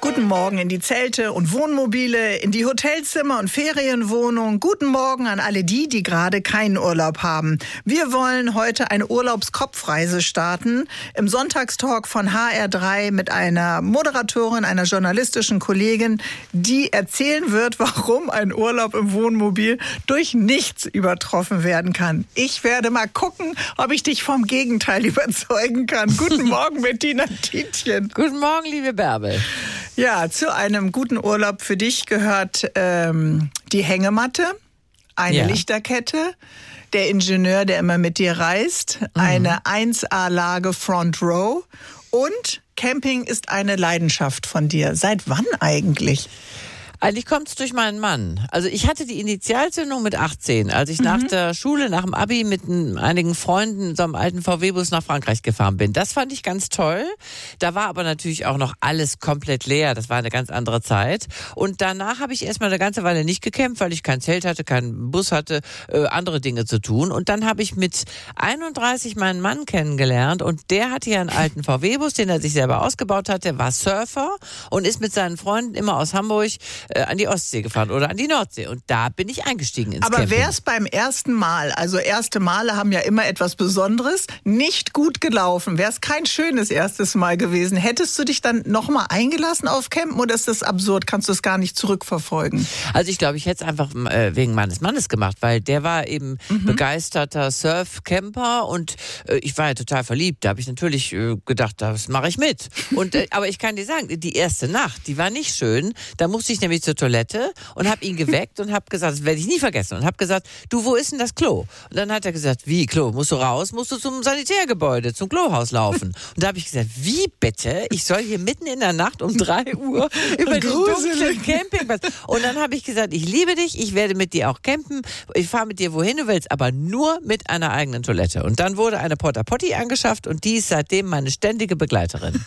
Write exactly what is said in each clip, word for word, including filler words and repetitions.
Guten Morgen in die Zelte und Wohnmobile, in die Hotelzimmer und Ferienwohnungen. Guten Morgen an alle die, die gerade keinen Urlaub haben. Wir wollen heute eine Urlaubskopfreise starten im Sonntagstalk von H R drei mit einer Moderatorin, einer journalistischen Kollegin, die erzählen wird, warum ein Urlaub im Wohnmobil durch nichts übertroffen werden kann. Ich werde mal gucken, ob ich dich vom Gegenteil überzeugen kann. Guten Morgen, Bettina Tietjen. Guten Morgen, liebe Bärbel. Ja, zu einem guten Urlaub für dich gehört ähm, die Hängematte, eine Ja. Lichterkette, der Ingenieur, der immer mit dir reist, mhm. eine eins A-Lage Front Row und Camping ist eine Leidenschaft von dir. Seit wann eigentlich? Eigentlich kommt es durch meinen Mann. Also ich hatte die Initialzündung mit achtzehn, als ich mhm. nach der Schule, nach dem Abi mit n, einigen Freunden in so einem alten V W-Bus nach Frankreich gefahren bin. Das fand ich ganz toll. Da war aber natürlich auch noch alles komplett leer. Das war eine ganz andere Zeit. Und danach habe ich erstmal eine ganze Weile nicht gekämpft, weil ich kein Zelt hatte, keinen Bus hatte, äh, andere Dinge zu tun. Und dann habe ich mit einunddreißig meinen Mann kennengelernt und der hatte ja einen alten V W-Bus, den er sich selber ausgebaut hatte, war Surfer und ist mit seinen Freunden immer aus Hamburg an die Ostsee gefahren oder an die Nordsee. Und da bin ich eingestiegen ins Aber Camping. wäre es beim ersten Mal, also erste Male haben ja immer etwas Besonderes, nicht gut gelaufen, wäre es kein schönes erstes Mal gewesen, hättest du dich dann nochmal eingelassen auf Campen oder ist das absurd? Kannst du es gar nicht zurückverfolgen? Also ich glaube, ich hätte es einfach äh, wegen meines Mannes gemacht, weil der war eben mhm. begeisterter Surf-Camper und äh, ich war ja total verliebt. Da habe ich natürlich äh, gedacht, das mache ich mit. Und, äh, aber ich kann dir sagen, die erste Nacht, die war nicht schön. Da musste ich nämlich zur Toilette und habe ihn geweckt und habe gesagt, das werde ich nie vergessen, und habe gesagt, du, wo ist denn das Klo? Und dann hat er gesagt, wie Klo? Musst du raus? Musst du zum Sanitärgebäude, zum Klohaus laufen? Und da habe ich gesagt, wie bitte? Ich soll hier mitten in der Nacht um drei Uhr über den dunklen Campingplatz. Und dann habe ich gesagt, ich liebe dich, ich werde mit dir auch campen, ich fahre mit dir wohin du willst, aber nur mit einer eigenen Toilette. Und dann wurde eine Porta Potty angeschafft und die ist seitdem meine ständige Begleiterin.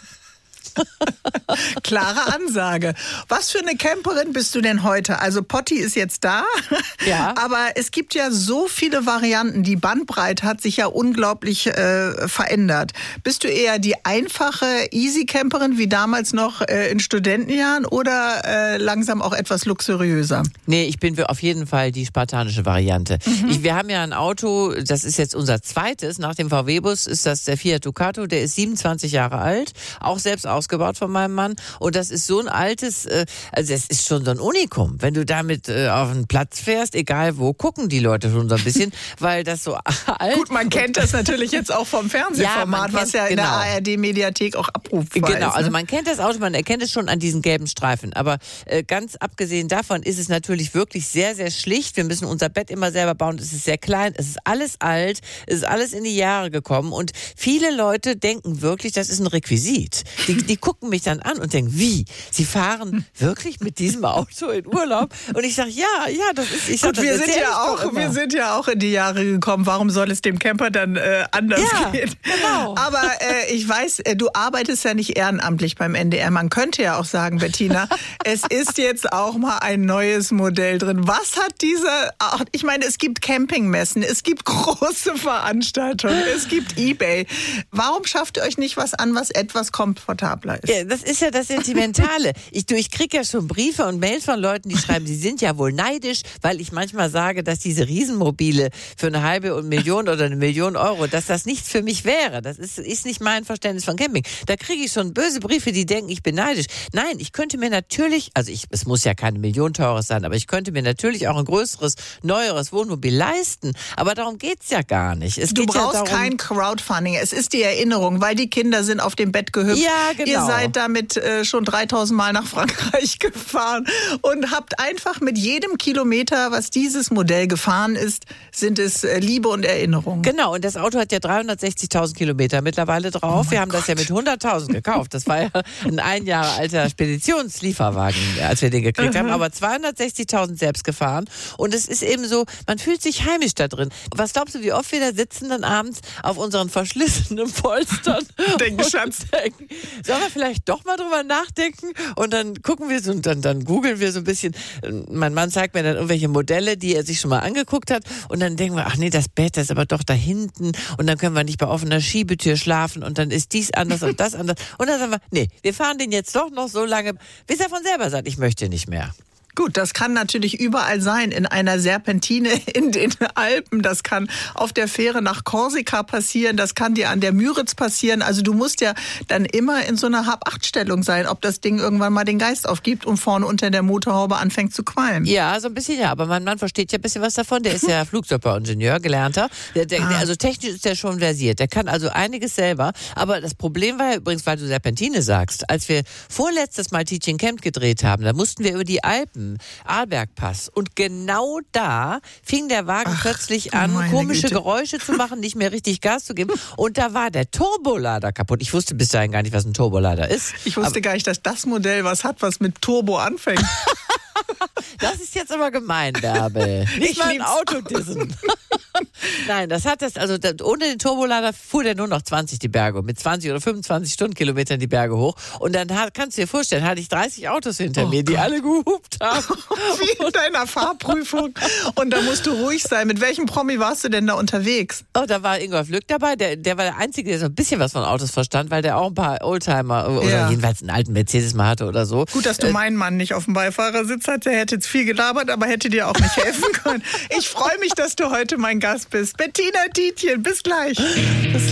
Klare Ansage. Was für eine Camperin bist du denn heute? Also Potti ist jetzt da, ja. aber es gibt ja so viele Varianten. Die Bandbreite hat sich ja unglaublich äh, verändert. Bist du eher die einfache Easy-Camperin wie damals noch äh, in Studentenjahren oder äh, langsam auch etwas luxuriöser? Nee, ich bin auf jeden Fall die spartanische Variante. Mhm. Ich, wir haben ja ein Auto, das ist jetzt unser zweites, nach dem V W-Bus ist das der Fiat Ducato, der ist siebenundzwanzig Jahre alt, auch selbst ausgebaut von meinem Mann. Und das ist so ein altes, äh, also es ist schon so ein Unikum. Wenn du damit äh, auf einen Platz fährst, egal wo, gucken die Leute schon so ein bisschen, weil das so alt... Gut, man kennt das natürlich jetzt auch vom Fernsehformat, ja, kennt, was ja in genau. der A R D-Mediathek auch abrufbar Genau, ist. also man kennt das Auto, man erkennt es schon an diesen gelben Streifen. Aber äh, ganz abgesehen davon ist es natürlich wirklich sehr, sehr schlicht. Wir müssen unser Bett immer selber bauen. Es ist sehr klein, es ist alles alt, es ist alles in die Jahre gekommen. Und viele Leute denken wirklich, das ist ein Requisit. Die, die gucken mich dann an und denken, wie? Sie fahren wirklich mit diesem Auto in Urlaub? Und ich sage, ja, ja, das ist... Ich Gut, sag, wir, das sind ja auch, wir sind ja auch in die Jahre gekommen. Warum soll es dem Camper dann äh, anders ja, gehen? Genau. Aber äh, ich weiß, äh, du arbeitest ja nicht ehrenamtlich beim N D R. Man könnte ja auch sagen, Bettina, es ist jetzt auch mal ein neues Modell drin. Was hat diese... Ach, ich meine, es gibt Campingmessen, es gibt große Veranstaltungen, es gibt eBay. Warum schafft ihr euch nicht was an, was etwas komfortabler ist? Ja, das ist ja das Sentimentale. Ich, ich kriege ja schon Briefe und Mails von Leuten, die schreiben, sie sind ja wohl neidisch, weil ich manchmal sage, dass diese Riesenmobile für eine halbe Million oder eine Million Euro, dass das nichts für mich wäre. Das ist, ist nicht mein Verständnis von Camping. Da kriege ich schon böse Briefe, die denken, ich bin neidisch. Nein, ich könnte mir natürlich, also ich, es muss ja keine Million teures sein, aber ich könnte mir natürlich auch ein größeres, neueres Wohnmobil leisten. Aber darum geht's ja gar nicht. Es du geht brauchst ja darum, kein Crowdfunding. Es ist die Erinnerung, weil die Kinder sind auf dem Bett gehüpft. Ja, genau. Ihr seid damit äh, schon dreitausend Mal nach Frankreich gefahren und habt einfach mit jedem Kilometer, was dieses Modell gefahren ist, sind es äh, Liebe und Erinnerung. Genau, und das Auto hat ja dreihundertsechzigtausend Kilometer mittlerweile drauf. Oh Wir haben Gott. das ja mit hunderttausend gekauft. Das war ja ein ein Jahre alter Speditionslieferwagen, als wir den gekriegt haben. Aber zweihundertsechzigtausend selbst gefahren. Und es ist eben so, man fühlt sich heimisch da drin. Was glaubst du, wie oft wir da sitzen dann abends auf unseren verschlissenen Polstern Denken, und Schatz. denken, sollen wir vielleicht doch mal drüber nachdenken und dann gucken wir so und dann, dann googeln wir so ein bisschen. Mein Mann zeigt mir dann irgendwelche Modelle, die er sich schon mal angeguckt hat und dann denken wir, ach nee, das Bett das ist aber doch da hinten und dann können wir nicht bei offener Schiebetür schlafen und dann ist dies anders und das anders. Und dann sagen wir, nee, wir fahren den jetzt doch noch so lange, bis er von selber sagt, ich möchte nicht mehr. Gut, das kann natürlich überall sein, in einer Serpentine in den Alpen, das kann auf der Fähre nach Korsika passieren, das kann dir an der Müritz passieren. Also du musst ja dann immer in so einer Hab-Acht-Stellung sein, ob das Ding irgendwann mal den Geist aufgibt und vorne unter der Motorhaube anfängt zu qualmen. Ja, so ein bisschen ja, aber mein Mann versteht ja ein bisschen was davon, der ist ja Flugzeugbauingenieur, gelernter. Der, der, ah. Also technisch ist der schon versiert, der kann also einiges selber. Aber das Problem war ja übrigens, weil du Serpentine sagst, als wir vorletztes Mal Teaching Camp gedreht haben, da mussten wir über die Alpen Arlbergpass. Und genau da fing der Wagen Ach, plötzlich an, komische Güte. Geräusche zu machen, nicht mehr richtig Gas zu geben. Und da war der Turbolader kaputt. Ich wusste bis dahin gar nicht, was ein Turbolader ist. Ich wusste aber gar nicht, dass das Modell was hat, was mit Turbo anfängt. Das ist jetzt aber gemein, Bärbel. Nicht ich mal ein Auto dissen. Nein, das hat das, also das, ohne den Turbolader fuhr der nur noch zwanzig die Berge, mit zwanzig oder fünfundzwanzig Stundenkilometern die Berge hoch. Und dann hat, kannst du dir vorstellen, hatte ich dreißig Autos hinter oh mir, die Gott. alle gehupt haben. Wie in deiner Fahrprüfung. Und da musst du ruhig sein. Mit welchem Promi warst du denn da unterwegs? Oh, da war Ingolf Lück dabei. Der, der war der Einzige, der so ein bisschen was von Autos verstand, weil der auch ein paar Oldtimer oder ja. jedenfalls einen alten Mercedes mal hatte oder so. Gut, dass du äh, meinen Mann nicht auf dem Beifahrersitz hattest. Der hätte jetzt viel gelabert, aber hätte dir auch nicht helfen können. Ich freue mich, dass du heute mein Gast bist. Bettina Tietjen, bis gleich. Bis